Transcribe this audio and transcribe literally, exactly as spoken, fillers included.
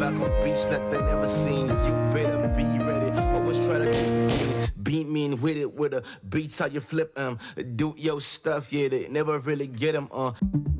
rock on beats that they never seen. You better be ready. Always try to beat me with it with a beats how you flip 'em. Do your stuff, yeah, they never really get 'em. Uh.